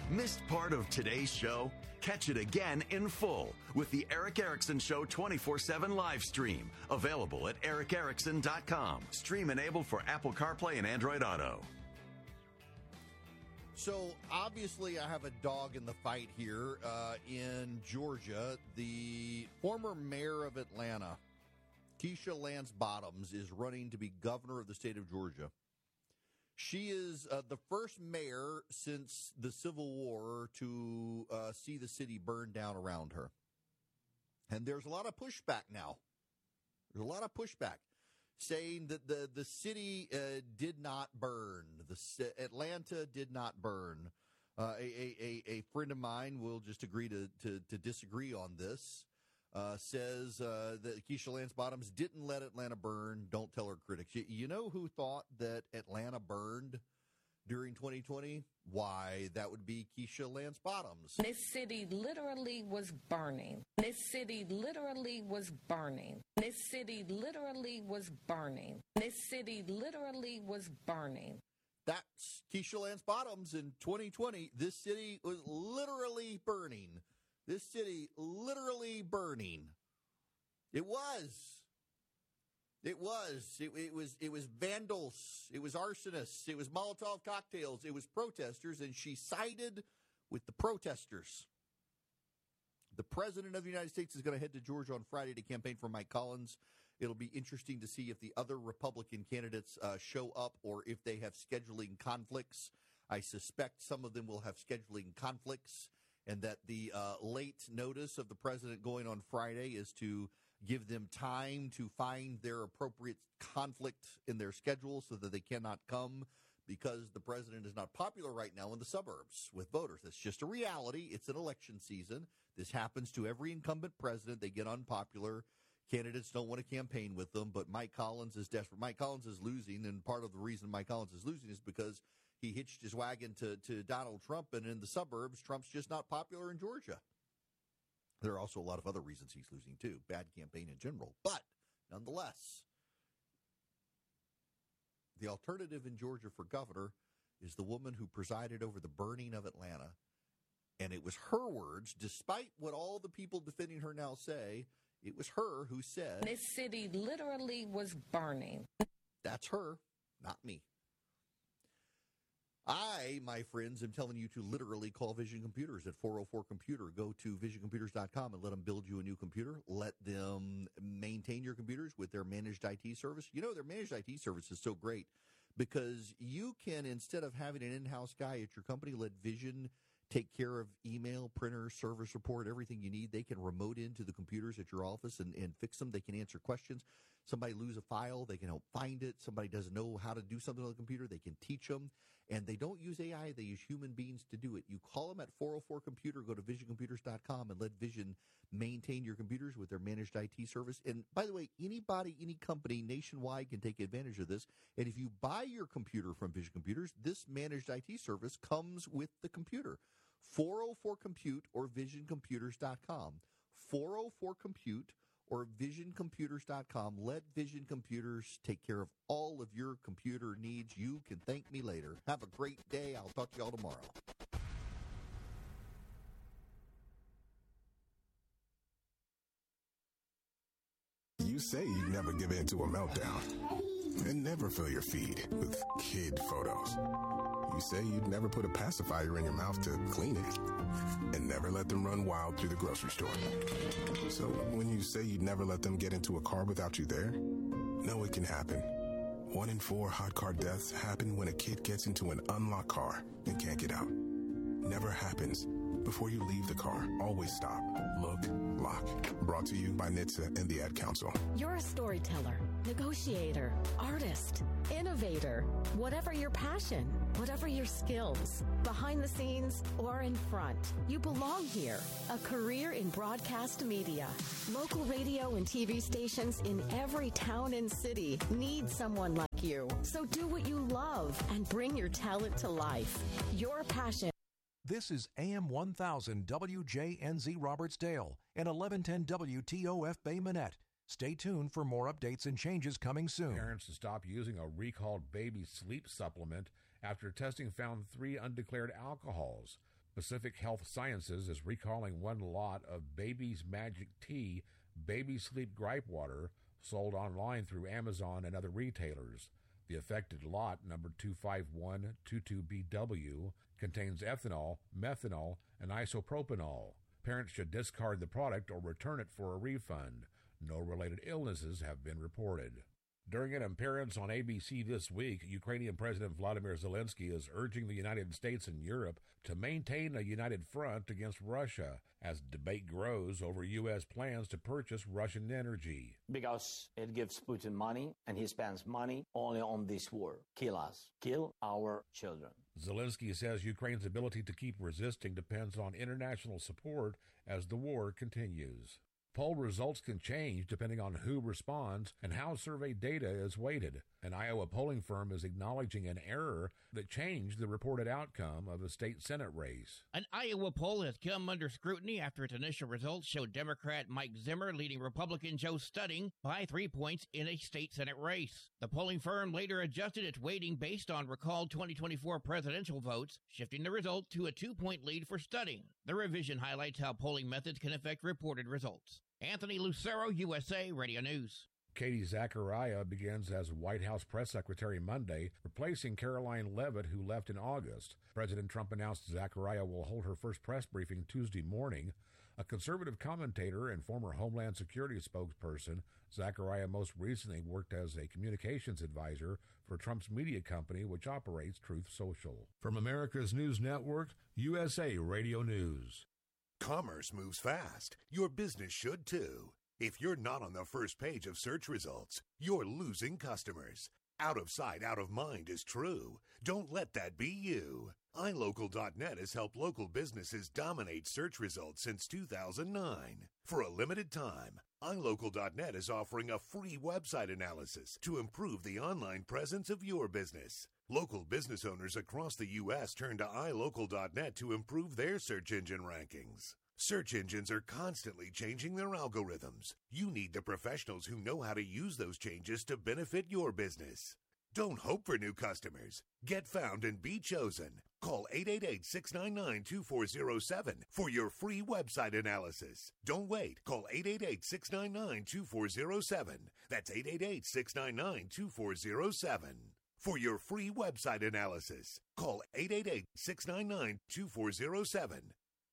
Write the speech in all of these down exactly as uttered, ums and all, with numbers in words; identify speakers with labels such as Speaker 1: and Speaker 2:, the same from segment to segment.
Speaker 1: Missed part of today's show? Catch it again in full with the Eric Erickson Show twenty-four seven live stream. Available at eric erickson dot com. Stream enabled for Apple CarPlay and Android Auto.
Speaker 2: So, obviously, I have a dog in the fight here uh, in Georgia. The former mayor of Atlanta, Keisha Lance Bottoms, is running to be governor of the state of Georgia. She is uh, the first mayor since the Civil War to uh, see the city burn down around her. And there's a lot of pushback now. There's a lot of pushback saying that the, the city uh, did not burn. The Atlanta did not burn. Uh, a, a, a friend of mine will just agree to, to, to disagree on this. Uh, says uh, that Keisha Lance Bottoms didn't let Atlanta burn. Don't tell her critics. You, you know who thought that Atlanta burned during twenty twenty? Why, that would be Keisha Lance Bottoms.
Speaker 3: This city literally was burning. This city literally was burning. This city literally was burning. This city literally was burning.
Speaker 2: That's Keisha Lance Bottoms in twenty twenty. This city was literally burning. This city literally burning. It was. It was. It, it was. It was vandals. It was arsonists. It was Molotov cocktails. It was protesters, and she sided with the protesters. The president of the United States is going to head to Georgia on Friday to campaign for Mike Collins. It'll be interesting to see if the other Republican candidates uh, show up or if they have scheduling conflicts. I suspect some of them will have scheduling conflicts, and that the uh, late notice of the president going on Friday is to give them time to find their appropriate conflict in their schedule so that they cannot come, because the president is not popular right now in the suburbs with voters. That's just a reality. It's an election season. This happens to every incumbent president. They get unpopular. Candidates don't want to campaign with them, but Mike Collins is desperate. Mike Collins is losing, and part of the reason Mike Collins is losing is because he hitched his wagon to, to Donald Trump, and in the suburbs, Trump's just not popular in Georgia. There are also a lot of other reasons he's losing, too. Bad campaign in general. But, nonetheless, the alternative in Georgia for governor is the woman who presided over the burning of Atlanta. And it was her words, despite what all the people defending her now say, it was her who said,
Speaker 3: this city literally was burning.
Speaker 2: That's her, not me. I, my friends, am telling you to literally call Vision Computers at four oh four computer. Go to vision computers dot com and let them build you a new computer. Let them maintain your computers with their managed I T service. You know, their managed I T service is so great because you can, instead of having an in-house guy at your company, let Vision take care of email, printer, service report, everything you need. They can remote into the computers at your office and, and fix them. They can answer questions. Somebody lose a file, they can help find it. Somebody doesn't know how to do something on the computer, they can teach them. And they don't use A I, they use human beings to do it. You call them at four oh four computer, go to vision computers dot com and let Vision maintain your computers with their managed I T service. And by the way, anybody, any company nationwide can take advantage of this. And if you buy your computer from Vision Computers, this managed I T service comes with the computer. four oh four compute or vision computers dot com. four oh four compute or vision computers dot com. Let Vision Computers take care of all of your computer needs. You can thank me later. Have a great day. I'll talk to y'all tomorrow.
Speaker 4: You say you never give in to a meltdown and never fill your feed with kid photos. You say you'd never put a pacifier in your mouth to clean it and never let them run wild through the grocery store. So when you say you'd never let them get into a car without you there, know it can happen. One in four hot car deaths happen when a kid gets into an unlocked car and can't get out. Never happens. Before you leave the car, always stop, look, lock. Brought to you by N H T S A and the Ad Council.
Speaker 5: You're a storyteller, negotiator, artist, innovator. Whatever your passion, whatever your skills, behind the scenes or in front, you belong here. A career in broadcast media. Local radio and T V stations in every town and city need someone like you. So do what you love and bring your talent to life. Your passion.
Speaker 6: This is A M one thousand W J N Z Robertsdale and eleven ten W T O F Bay Minette. Stay tuned for more updates and changes coming soon.
Speaker 7: Parents to stop using a recalled baby sleep supplement after testing found three undeclared alcohols. Pacific Health Sciences is recalling one lot of Baby's Magic Tea Baby Sleep Gripe Water sold online through Amazon and other retailers. The affected lot, number two five one two two B W, contains ethanol, methanol, and isopropanol. Parents should discard the product or return it for a refund. No related illnesses have been reported. During an appearance on A B C this week, Ukrainian President Vladimir Zelensky is urging the United States and Europe to maintain a united front against Russia as debate grows over U S plans to purchase Russian energy.
Speaker 8: Because it gives Putin money, and he spends money only on this war. Kill us. Kill our children.
Speaker 7: Zelensky says Ukraine's ability to keep resisting depends on international support as the war continues. Poll results can change depending on who responds and how survey data is weighted. An Iowa polling firm is acknowledging an error that changed the reported outcome of a state Senate race.
Speaker 9: An Iowa poll has come under scrutiny after its initial results showed Democrat Mike Zimmer leading Republican Joe Studding by three points in a state Senate race. The polling firm later adjusted its weighting based on recalled twenty twenty-four presidential votes, shifting the result to a two-point lead for Studding. The revision highlights how polling methods can affect reported results. Anthony Lucero, U S A Radio News.
Speaker 7: Katie Zachariah begins as White House press secretary Monday, replacing Caroline Leavitt, who left in August. President Trump announced Zachariah will hold her first press briefing Tuesday morning. A conservative commentator and former Homeland Security spokesperson, Zachariah most recently worked as a communications advisor for Trump's media company, which operates Truth Social. From America's News Network, U S A Radio News.
Speaker 10: Commerce moves fast. Your business should too. If you're not on the first page of search results, you're losing customers. Out of sight, out of mind is true. Don't let that be you. i local dot net has helped local businesses dominate search results since two thousand nine. For a limited time, i local dot net is offering a free website analysis to improve the online presence of your business. Local business owners across the U S turn to i local dot net to improve their search engine rankings. Search engines are constantly changing their algorithms. You need the professionals who know how to use those changes to benefit your business. Don't hope for new customers. Get found and be chosen. Call eight eight eight, six nine nine, two four zero seven for your free website analysis. Don't wait. Call eight eight eight, six nine nine, two four zero seven. That's eight eight eight, six nine nine, two four zero seven. For your free website analysis, call eight eight eight, six nine nine, two four zero seven.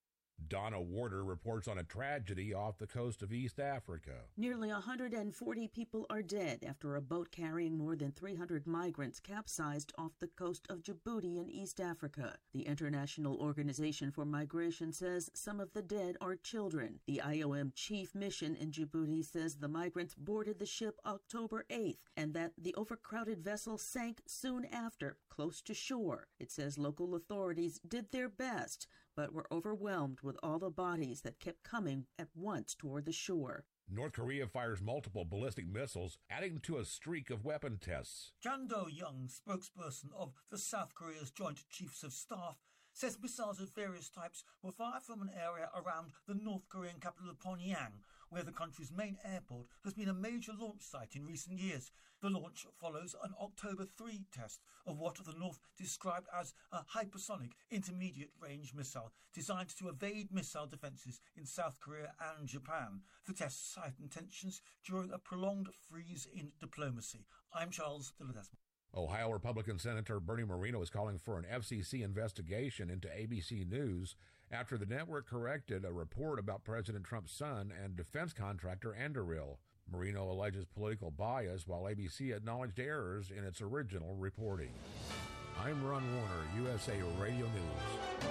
Speaker 7: Donna Warder reports on a tragedy off the coast of East Africa.
Speaker 11: Nearly one hundred forty people are dead after a boat carrying more than three hundred migrants capsized off the coast of Djibouti in East Africa. The International Organization for Migration says some of the dead are children. The I O M chief mission in Djibouti says the migrants boarded the ship October eighth and that the overcrowded vessel sank soon after, close to shore. It says local authorities did their best, but were overwhelmed with all the bodies that kept coming at once toward the shore.
Speaker 7: North Korea fires multiple ballistic missiles, adding to a streak of weapon tests.
Speaker 12: Jang Do-young, spokesperson of the South Korea's Joint Chiefs of Staff, says missiles of various types were fired from an area around the North Korean capital of Pyongyang, where the country's main airport has been a major launch site in recent years. The launch follows an October third test of what the North described as a hypersonic intermediate-range missile designed to evade missile defences in South Korea and Japan. The tests heightened tensions during a prolonged freeze in diplomacy. I'm Charles de Ledesma.
Speaker 7: Ohio Republican Senator Bernie Moreno is calling for an F C C investigation into A B C News after the network corrected a report about President Trump's son and defense contractor Anduril. Moreno alleges political bias, while A B C acknowledged errors in its original reporting. I'm Ron Warner, U S A Radio News.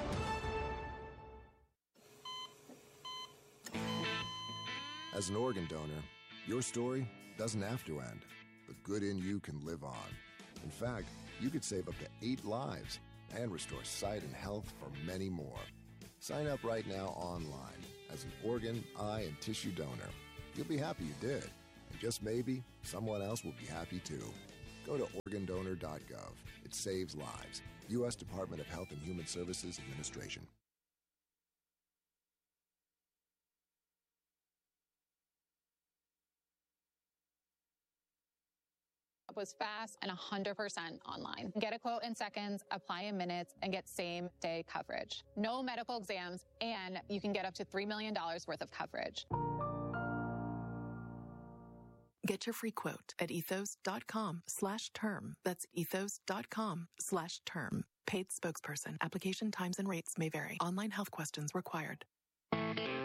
Speaker 13: As an organ donor, your story doesn't have to end. The good in you can live on. In fact, you could save up to eight lives and restore sight and health for many more. Sign up right now online as an organ, eye, and tissue donor. You'll be happy you did. And just maybe, someone else will be happy too. Go to organ donor dot gov. It saves lives. U S Department of Health and Human Services Administration.
Speaker 14: was fast and one hundred percent online. Get a quote in seconds, apply in minutes, and get same-day coverage. No medical exams, and you can get up to three million dollars worth of coverage.
Speaker 15: Get your free quote at ethos.com slash term. That's ethos.com slash term. Paid spokesperson. Application times and rates may vary. Online health questions required.